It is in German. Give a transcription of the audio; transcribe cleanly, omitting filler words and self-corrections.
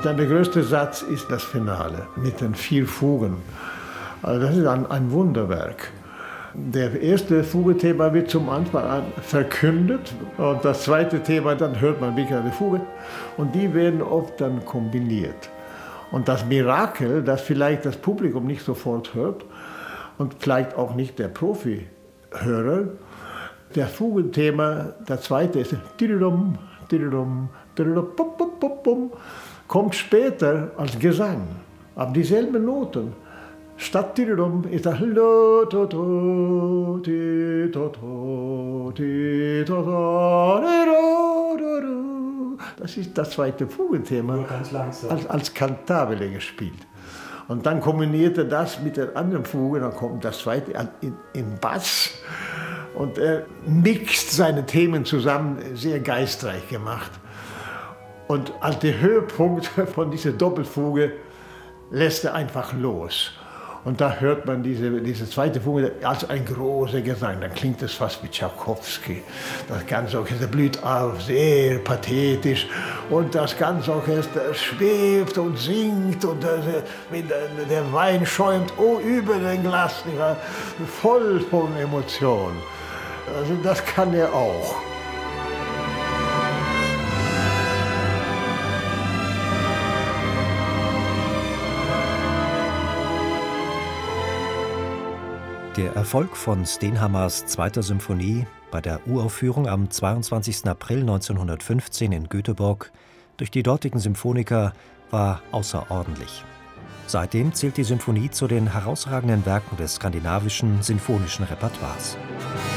Dann der größte Satz ist das Finale mit den 4 Fugen. Also das ist ein Wunderwerk. Der erste Fugenthema wird zum Anfang an verkündet und das zweite Thema, dann hört man wirklich eine Fuge und die werden oft dann kombiniert. Und das Mirakel, das vielleicht das Publikum nicht sofort hört und vielleicht auch nicht der Profi-Hörer, der Fugenthema, der zweite ist tididum, tididum, tididum, pum, pum, pum, pum, kommt später als Gesang, aber dieselben Noten. Statt tididum ist das lo, to, to, ti, to, to, ti, to, to, di, do, do, do. Das ist das zweite Fugenthema, als Cantabile gespielt. Und dann kombiniert er das mit der anderen Fuge, dann kommt das zweite in Bass. Und er mixt seine Themen zusammen, sehr geistreich gemacht. Und als der Höhepunkt von dieser Doppelfuge lässt er einfach los. Und da hört man diese zweite Fuge als ein großer Gesang. Dann klingt es fast wie Tschaikowski. Das ganze Orchester blüht auf, sehr pathetisch. Und das ganze Orchester schwebt und singt. Und der Wein schäumt über den Glas, voll von Emotionen. Also das kann er auch. Der Erfolg von Stenhammars 2. Symphonie bei der Uraufführung am 22. April 1915 in Göteborg durch die dortigen Symphoniker war außerordentlich. Seitdem zählt die Symphonie zu den herausragenden Werken des skandinavischen sinfonischen Repertoires.